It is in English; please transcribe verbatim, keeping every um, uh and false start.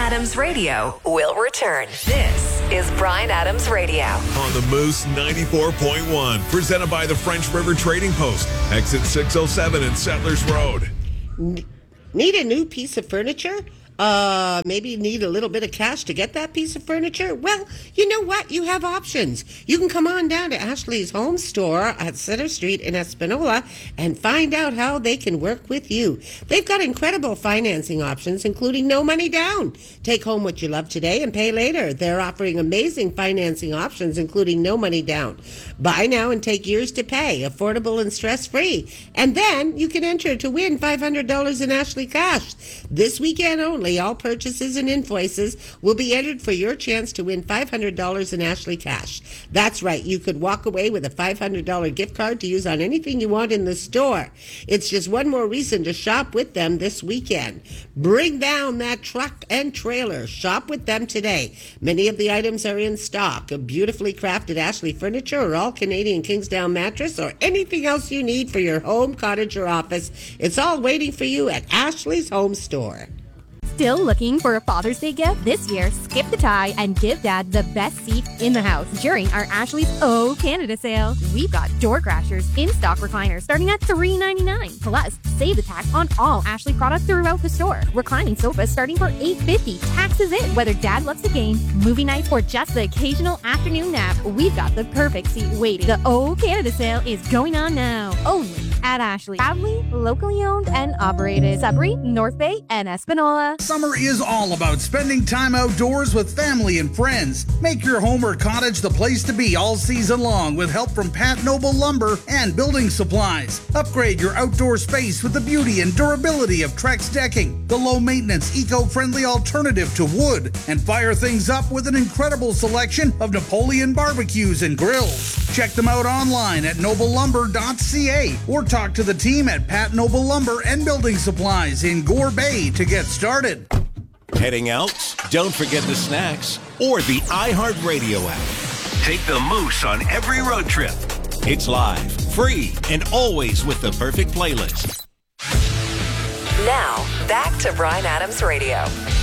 Adams Radio will return. This is Bryan Adams Radio. On the Moose ninety-four point one, presented by the French River Trading Post, exit six oh seven and Settlers Road. Need a new piece of furniture? Uh, maybe need a little bit of cash to get that piece of furniture? Well, you know what? You have options. You can come on down to Ashley's Home Store at Center Street in Espanola and find out how they can work with you. They've got incredible financing options, including no money down. Take home what you love today and pay later. They're offering amazing financing options, including no money down. Buy now and take years to pay, affordable and stress-free. And then you can enter to win five hundred dollars in Ashley cash. This weekend only, all purchases and invoices will be entered for your chance to win five hundred dollars in Ashley cash. That's right. You could walk away with a five hundred dollars gift card to use on anything you want in the store. It's just one more reason to shop with them this weekend. Bring down that truck and trailer. Shop with them today. Many of the items are in stock. A beautifully crafted Ashley furniture or all Canadian Kingsdown mattress or anything else you need for your home, cottage, or office. It's all waiting for you at Ashley's Home Store. Still looking for a Father's Day gift? This year, skip the tie and give Dad the best seat in the house during our Ashley's Oh Canada sale. We've got door crashers, in-stock recliners starting at three ninety-nine. Plus, save the tax on all Ashley products throughout the store. Reclining sofas starting for eight fifty. Tax is it, whether Dad loves the game, movie night, or just the occasional afternoon nap. We've got the perfect seat waiting. The Oh Canada sale is going on now. Only at Ashley. Proudly, locally owned and operated. Sudbury, North Bay, and Espanola. Summer is all about spending time outdoors with family and friends. Make your home or cottage the place to be all season long with help from Pat Noble Lumber and Building Supplies. Upgrade your outdoor space with the beauty and durability of Trex decking, the low-maintenance, eco-friendly alternative to wood, and fire things up with an incredible selection of Napoleon barbecues and grills. Check them out online at noble lumber dot c a or talk to the team at Pat Noble Lumber and Building Supplies in Gore Bay to get started. Heading out? Don't forget the snacks or the iHeartRadio app. Take the Moose on every road trip. It's live, free, and always with the perfect playlist. Now, back to Bryan Adams Radio.